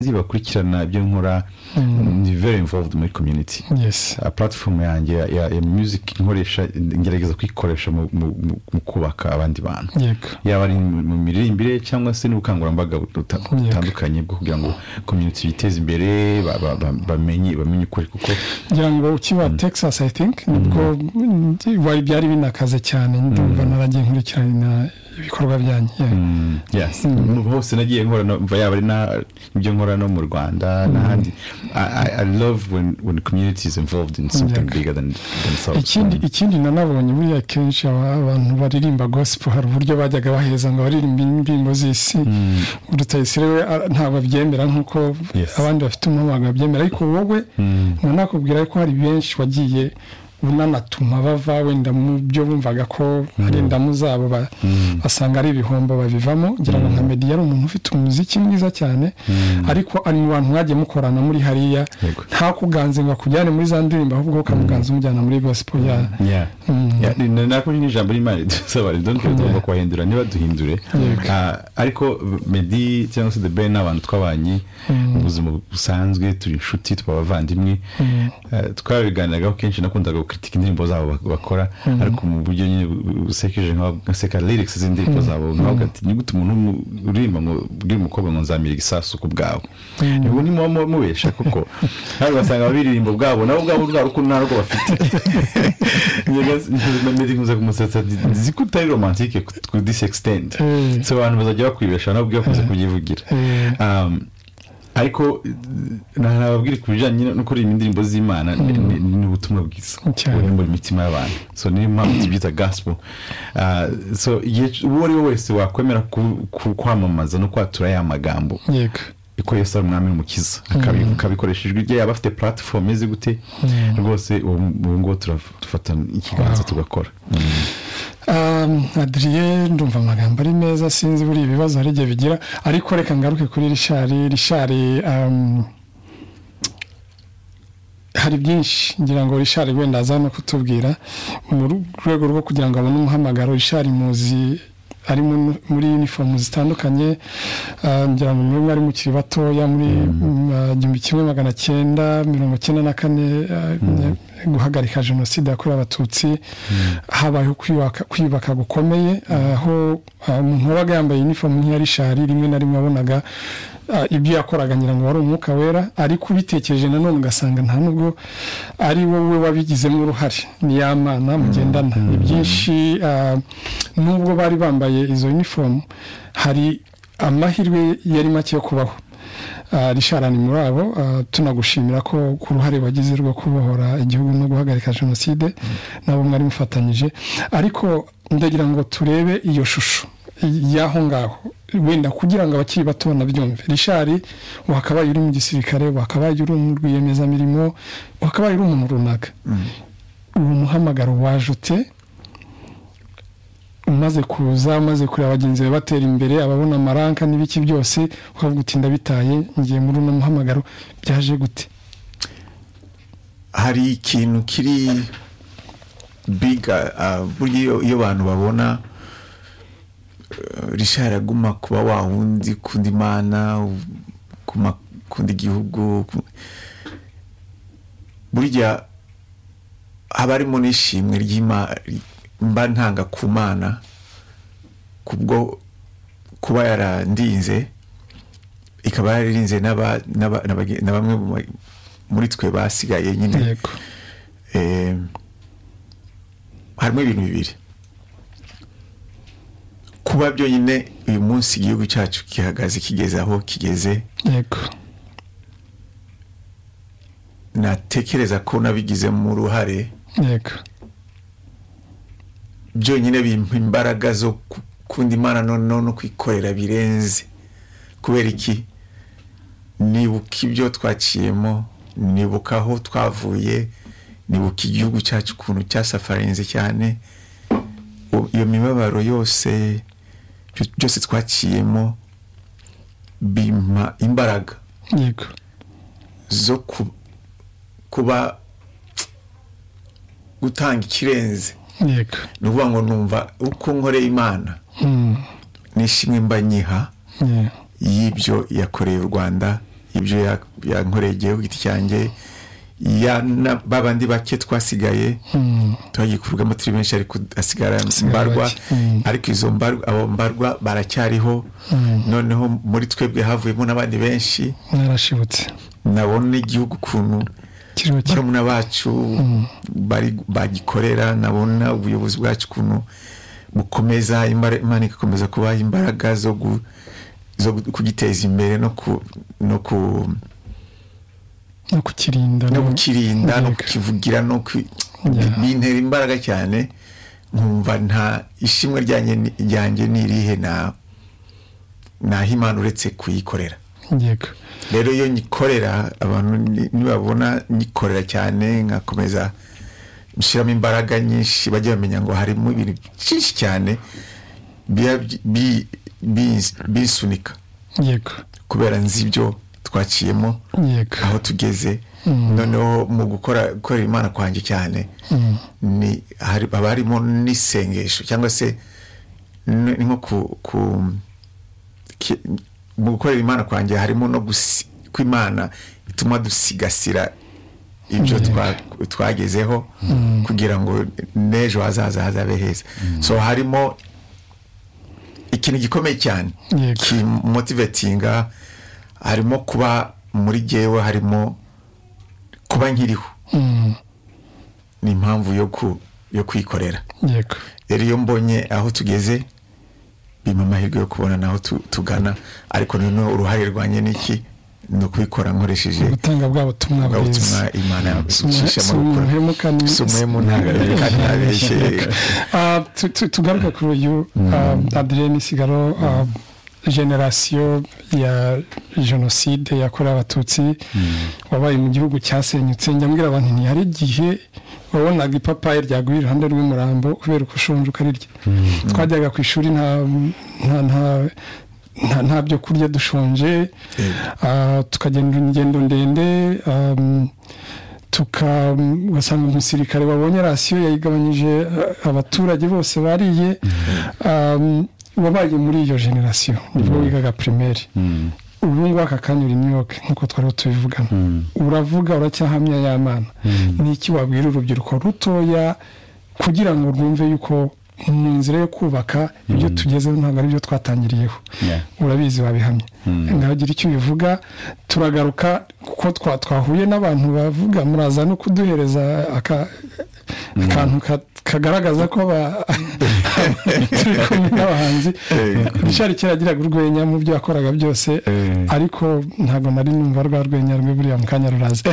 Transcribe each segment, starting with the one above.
bakurikirana ibyo nkora ni very involved muri community. Yes. Platform yanjye ya music nkoresha ngerageza kwikoresha mu kubaka abandi bantu. Yego. Yaba ari mu miririmbire cyangwa se n'ubukangurambaga butandukanye bwo kugira ngo community biteze imbere bamenye ukuri kuko ngira ngo ukiba Texas I think nibwo wari byari binakaze cyane ndumva naragiye nkurikirana ibikorwa byanjye. Yes. Hose nagiye nkora yaba ari na ibyo nkora no mu Rwanda n'ahandi. I love when the community is involved in something bigger than themselves. Ikindi nanabonye buriya kenshi abantu baririmba gospel hari uburyo bajyaga baheza ngo baririmba indirimbo z'isi. Urutayisire we ntabwo byemera nkuko abandi bafite umuhamagaro byemera ariko wowe nanakubwira ko hari benshi wagiye unanatuma bava wenda mu byo bumvaga ko ari indamu zabo basanga ari ibihombo babivamo ngira ngo nka Meddy yari umuntu ufite umuziki mwiza cyane ariko ari mu bantu mwagiye mukorana muri hariya nta kuganze ngo kujyane muri za ndirimbo ahubwo kamuganze umujyana muri gospel ya nako ni ijambo y'Imana dusaba don't tugomba kwahindura niba duhindure ariko Meddy cyangwa se The Ben n'abantu twabanye mu buzima busanzwe turi inshuti twabavandimwe twabiganiraga kenshi nakundaga kritika indirimbo zabo bakora ariko mu buryo nyine usekeje nka seka lyrics z'indirimbo zabo ntabwo ati ni gute umuntu uririmba ngo bwira umukobwa ngo nzamira igisasu ku bwawe nibo ni mubesha kuko ntabwo basanga abiririmbo bwabo nabo bwabo uko narwo bafite Meddy nkuze kumusetsa zikutari romantique to this extent so abantu bazajya bakwibesha nabo bwakuze kuyivugira ariko nababwira kubijanye no kuri indirimbo z'Imana ni ubutumwa bwiza buri muri mitima y'abantu so ni impamvu byita gospel so uwo ari wese wakwemera kwamamaza no kwatura ya magambo yego iko Yesu ari umwami n'umukiza akabikoreshejwe igihe yaba afite platform izi gute rwose ubu ngo turafata ikiganza tugakora. Adrien ndumva amagambo ari meza sinzi buri ibibazo hari igihe bigira ariko reka ngaruke kuri Richard hari byinshi ngira ngo Richard wenda azana kutubwira mu rwego rwo kugira ngo abone umuhamagaro. Richard muzi ari muri uniform zitandukanye ngira ngo mwe ari mukiri batoya muri 1994 guhagarika jenoside yakorewe abatutsi habayeho kwiyubaka gukomeye aho umuntu wabaga yambaye uniform nk'iya Richard rimwe na rimwe abonaga ibyo yakoraga ngira ngo wari umwuka wera ariko ubitekereje nanone ugasanga nta nubwo ari wowe wabigizemo uruhare ni y'Imana mugendana ibyinshi nubwo bari bambaye izo uniform hari amahirwe yari make yo kubaho. Richard ni murabo tunagushimira ko ku ruhare wagize rwo kubohora igihugu no guhagarika jenoside nabo mwari mufatanyije ariko ndagira ngo turebe iyo shusho yaho ngaho wenda kugira ngo abakiri bato nabyumve. Richard wakabaye uri mu gisirikare wakabaye uri mu rwiyemeza mirimo wakabaye uri umuntu runaka uwo muhamagaro wajute umaze kureba abagenzi batera imbere ababona amaranka n'ibiki byose ukavuga uti ndabitaye ngiye muri uno muhamagaro byaje gute? Hari ikintu kiri big buryo iyo abantu babona Richard aguma kuba wawundi kundi Imana kundi gihugu burya habarimo n'ishimwe ry'Imana mba ntanga kumana kubwo kuba yarandinze ikaba yaririnze na bamwe muri twe basigaye nyine harimo ibintu bibiri kuba byo nyine uyu munsi igihugu cyacu kigeze aho kigeze yego natekereza ko nabigizemo uruhare yego byo nyine bimpa imbaraga zo kundi Imana no kwikorera birenze kubera iki nibuka ibyo twaciyemo nibuka aho twavuye nibuka igihugu cyacu kuntu cyasafarinze cyane iyo mibabaro yose byose twaciyemo bimpa imbaraga yego zo kuba gutanga ikirenze yego nuvuga ngo numva uko nkoreye Imana nishimwe mba nyiha y'ibyo yakoreye u Rwanda ibyo yankoreye igihugu giti cyanjye babandi bake twasigaye twagikurwamo turi benshi ariko asigara mbarwa ariko izo mbarwa baracyariho noneho muri twebwe havuyemo n'abandi benshi narashibutse nabona igihugu kuntu barumuna bacu bagikorera nabona ubuyobozi bwacu kuntu bukomeza Imana igakomeza kubaha imbaraga zo kugiteza imbere no kukirinda no kukivugira no bintera imbaraga cyane nkumva nta ishimwe ryanjye nirihe na Imana uretse kuyikorera yego rero iyo nyikorera abantu nibabona nyikorera cyane nkakomeza nshyiramo imbaraga nyinshi bajya bamenya ngo harimo ibintu byinshi cyane bisunika yego kubera nzi ibyo twaciyemo aho tugeze noneho mu gukora Imana kwanjye cyane ni haba harimo n'isengesho cyangwa se nko mu gukorera Imana kwanjye harimo no kw'Imana ituma dusigasira ibyo twagezeho kugira ngo n'ejo hazaza hazabe heza so harimo ikintu gikomeye cyane kimotivatinga harimo kuba muri jyewe harimo kuba nkiriho ni impamvu yo kwikorera rero iyo mbonye aho tugeze bima amahirwe yo kubona naho tugana ariko noneho uruhare rwanye n'iki no kwikora nkoresheje gutanga bw'ubutumwa bwiza Imana yabishisha mu gukora sumwe mu ntangare kandi abeshye tugaruka kuri uyu Adrien Misigaro generation ya jenoside yakorewe abatutsi wabaye mu gihugu cyasenyutse njyambwira abantu ntihari igihe wabonaga ipapayi ryaguye iruhande rw'umurambo kubera uko ushonje ukarirya twajyaga ku ishuri nta byo kurya dushonje tukagenda ingendo ndende ugasanga umusirikare wabonye rasiyo yayigabanyije abaturage bose bariye wabaye muri iyo generasiyo nibwo wigaga primaire ubu ngubu aka kanya uri New York nk'uko twari tubivugana uravuga uracyahamya y'Imana ni iki wabwira urubyiruko rutoya kugira ngo rwumve yuko mu nzira yo kubaka ibyo tugezeho ntabwo ari byo twatangiriyeho urabizi wabihamya ngagira icyo bivuga turagaruka kuko twahuye n'abantu bavuga muraza no kuduhereza akantu kagaragaza ko turi kumwe n'abahanzi Richard kiragira urwenya mu byo yakoraga byose ariko ntabwo nari numva rwa rwenya rumwe buriya mu kanya ruraza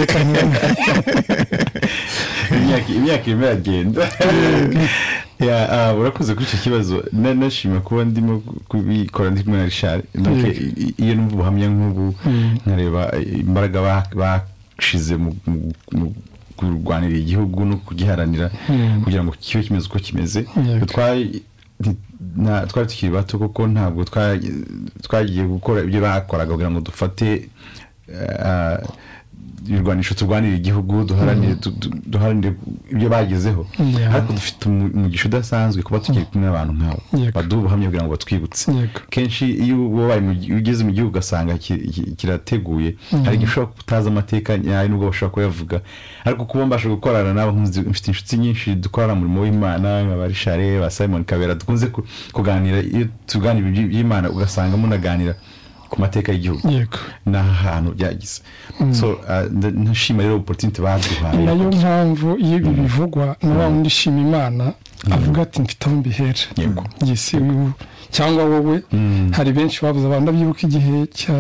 imyaka irimo iragenda urakoze kuri icyo kibazo nashima kuba ndimo kubikora ndi kumwe na Richard iyo numva ubuhamya nk'ubu nkareba imbaraga bashize mu kurwanira igihugu no kugiharanira kugira ngo kibe kimeze uko kimeze twari tukiri bato kuko ntabwo twagiye gukora ibyo bakoraga kugira ngo dufate ibirwanisho turwanira igihugu duharanire ibyo bagezeho ariko dufite umugisha udasanzwe kuba tukiri kumwe n'abantu nk'abo baduha ubuhamya kugira ngo batwibutse kenshi iyo ugeze mu gihugu ugasanga kirateguye hari igihe ushobora kutazi amateka nyayo nubwo bashobora kuyavuga ariko kuba mbasha gukorana nabo mfite inshuti nyinshi dukorana umurimo w'Imana nka Richard ba Simon Kabera dukunze kuganira iyo tuganira iby'Imana ugasanga munaganira ku mateka y'igihugu n'ahantu byagize so ntashima rero opportunity baduhaye nayo mpamvu iyo ibi bivugwa n'abandi shima Imana avuga ati mfite aho mbihera yesi cyangwa wowe hari benshi babuze abantu byibuka igihe cya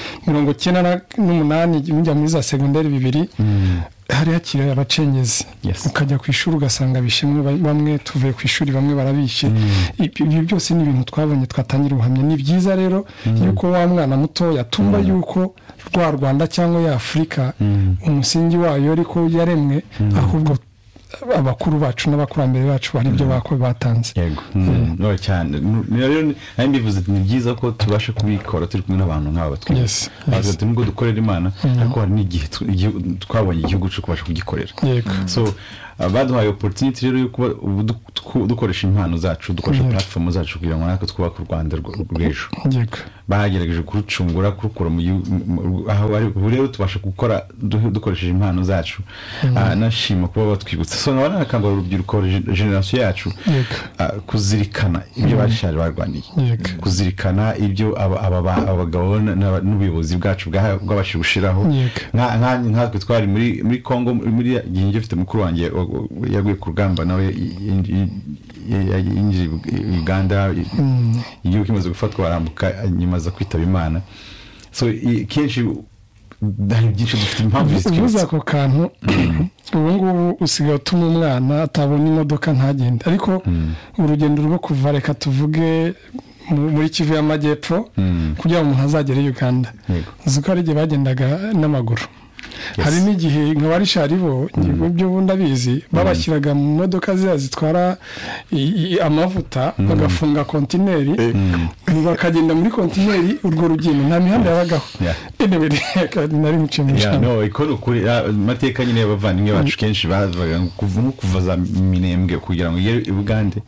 98 njya muri za secondaire 2 hari hakiri abacengezi ukajya ku ishuri ugasanga bishimwe bamwe tuvuye ku ishuri bamwe barabishe ibyo byose ni ibintu twabonye twatangira ubuhamya ni byiza rero yuko wa mwana muto yatumba yuko rwa Rwanda cyangwa ya Afrika umusingi wayo ariko yaremwe ahubwo abakuru bacu n'abakurambere bacu bari byo batanze yego no cyane rero nari mbivuze ni byiza ko tubasha kubikora turi kumwe n'abantu nk'aba twese bavuze ngo dukorere Imana ariko hari n'igihe twabonye igihugu cyo kubasha kugikorera so baduhaye opportunity rero yo kuba dukoresha impano zacu dukoresha platform zacu kugira ngo natwe twubake u Rwanda rw'ejo bagerageje kurucungura kurukora aho ari rero tubasha gukora dukoresheje impano zacu nashima kuba batwibutsa so nabana nakangura urubyiruko generation yacu kuzirikana ibyo bashaje barwaniye kuzirikana ibyo abagabo n'ubuyobozi bwacu bwabashije gushiraho nkatwe twari muri Congo muri gihe mfite mukuru wanjye yaguye ku rugamba nawe yinjiye Uganda igihe kimaze gufatwa barambuka nyuma za kwitaba Imana so kenshi hari byinshi dufite impamvu uvuze ako kantu ubu ngubu usigaye utuma umwana atabona imodoka ntagende ariko urugendo rwo kuva reka tuvuge muri Kivu y'Amajyepfo kugira ngo umuntu azagere Uganda uzi ko ari igihe bagendaga n'amaguru hari n'igihe nka barishari bo ibyo bundi abizi babashyiraga mu modoka zitwara amavuta bagafunga kontineri bakagenda muri kontineri urwo rugendo nta mihanda yabagaho nari muciye mu ijambo ikora ukuri amateka nyine y'abavandimwe bacu kenshi bavuga kuva za Minembwe kugira ngo igere i Bugande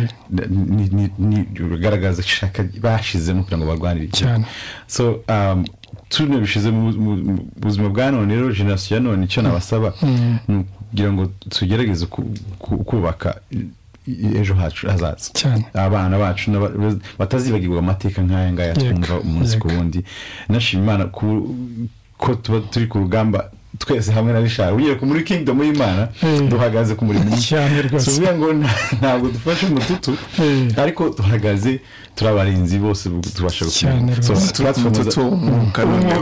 bigaragaza ishaka bashizemo kugira ngo barwanire cyane so tune bishize mu buzima bwa none rero generation none icyo nabasaba kugira ngo tugerageze kubaka ejo hacu hazaza abana bacu batazibagirwa amateka nk'aya ngaya twumva umunsi ku wundi nashima Imana ko tuba turi ku rugamba twese hamwe na Richard ugiye ku muri kingdom y'Imana duhagaze ku muri so ngo ntabwo dufashe umututu ariko duhagaze turabarinzi bose tubasha gukina so turatumuka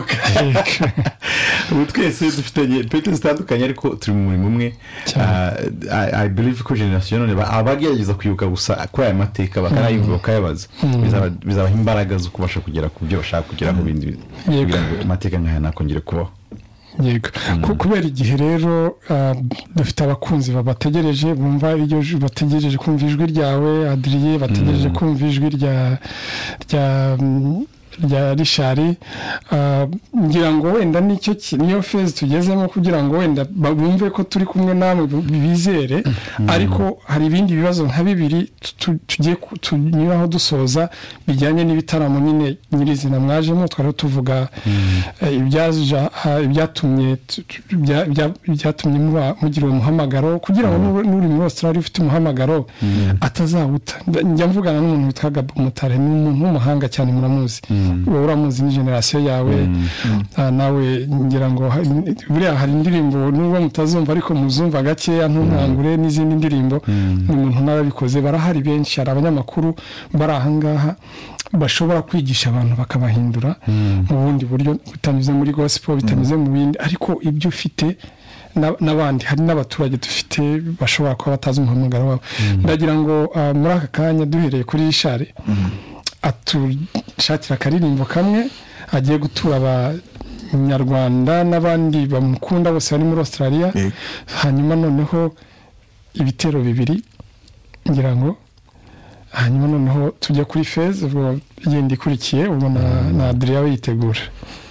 twese dufitanye pete zitandukanye ariko turi muri mumwe I believe ko generation none abagerageza kwibuka gusa kuri aya mateka bakanayumva bakayabaza bizaba imbaraga zo kubasha kugera ku byo bashaka kugera mu bindi kugira ngo amateka nk'aya nakongere kubaho yego kubera igihe rero dufite abakunzi babategereje bumva iryo bategereje kumva ijwi ryawe Adrien bategereje kumva ijwi rya Richard ngira ngo wenda niyo phase tugezemo kugira ngo wenda bumve ko turi kumwe namwe bizere ariko hari ibindi bibazo nka bibiri tugiye tunyuraho dusoza bijyanye n'ibitaramo nyine nyirizina mwajemo twari tuvuga ibyatumye mugira umuhamagaro kugira ngo n'uri muri Australia ufite umuhamagaro atazawuta njya mvugana n'umuntu witwaga Mutare ni umuntu w'umuhanga cyane muramuzi uramuzi ni generation yawe nawe ngira ngo buriya hari indirimbo n'ubwo mutazumva ariko muzumva gakeya ntunkangure n'izindi ndirimbo umuntu narabikoze barahari benshi hari abanyamakuru bari ahangaha bashobora kwigisha abantu bakabahindura mu bundi buryo bitanyuze muri gospel bitanyuze mu bindi ariko ibyo ufite n'abandi hari n'abaturage dufite bashobora kuba batazi umuhamagaro wabo ndagira ngo muri aka kanya duhereye kuri Richard atushakira akaririmbo kamwe agiye gutura abanyarwanda n'abandi bamukunda bose bari muri Australia hanyuma noneho ibitero bibiri ngira ngo hanyuma noneho tujya kuri phase ubwo yindi ikurikiye ubwo na Adrien yitegura